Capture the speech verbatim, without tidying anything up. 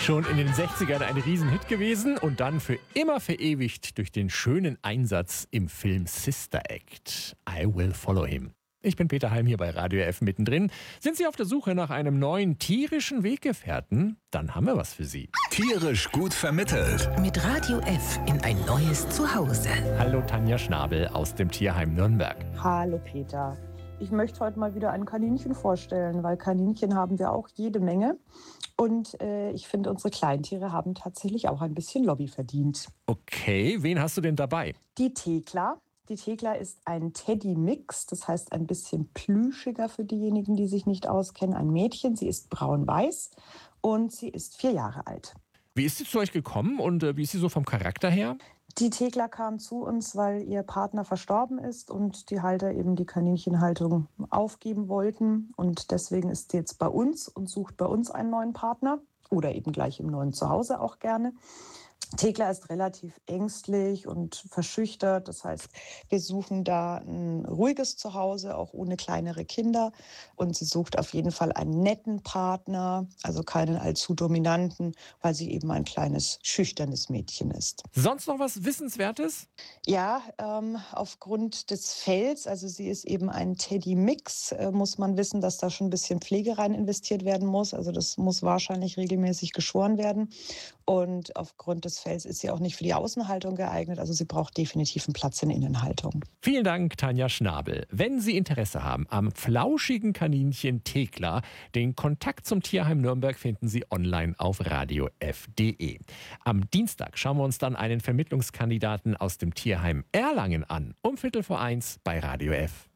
Schon in den sechzigern ein Riesenhit gewesen und dann für immer verewigt durch den schönen Einsatz im Film Sister Act. I Will Follow Him. Ich bin Peter Heim hier bei Radio F mittendrin. Sind Sie auf der Suche nach einem neuen tierischen Weggefährten? Dann haben wir was für Sie. Tierisch gut vermittelt. Mit Radio F in ein neues Zuhause. Hallo Tanja Schnabel aus dem Tierheim Nürnberg. Hallo Peter. Ich möchte heute mal wieder ein Kaninchen vorstellen, weil Kaninchen haben wir auch jede Menge. Und äh, ich finde, unsere Kleintiere haben tatsächlich auch ein bisschen Lobby verdient. Okay, wen hast du denn dabei? Die Thekla. Die Thekla ist ein Teddy-Mix, das heißt ein bisschen plüschiger für diejenigen, die sich nicht auskennen. Ein Mädchen, sie ist braun-weiß und sie ist vier Jahre alt. Wie ist sie zu euch gekommen und äh, wie ist sie so vom Charakter her? Die Thekla kam zu uns, weil ihr Partner verstorben ist und die Halter eben die Kaninchenhaltung aufgeben wollten. Und deswegen ist sie jetzt bei uns und sucht bei uns einen neuen Partner oder eben gleich im neuen Zuhause auch gerne. Thekla ist relativ ängstlich und verschüchtert. Das heißt, wir suchen da ein ruhiges Zuhause, auch ohne kleinere Kinder. Und sie sucht auf jeden Fall einen netten Partner, also keinen allzu dominanten, weil sie eben ein kleines, schüchternes Mädchen ist. Sonst noch was Wissenswertes? Ja, ähm, aufgrund des Fells, also sie ist eben ein Teddy-Mix, äh, muss man wissen, dass da schon ein bisschen Pflege rein investiert werden muss. Also das muss wahrscheinlich regelmäßig geschoren werden. Und aufgrund des Fells ist sie auch nicht für die Außenhaltung geeignet. Also sie braucht definitiv einen Platz in Innenhaltung. Vielen Dank, Tanja Schnabel. Wenn Sie Interesse haben am flauschigen Kaninchen Thekla, den Kontakt zum Tierheim Nürnberg finden Sie online auf radio f punkt de. Am Dienstag schauen wir uns dann einen Vermittlungskandidaten aus dem Tierheim Erlangen an. Um Viertel vor eins bei Radio F.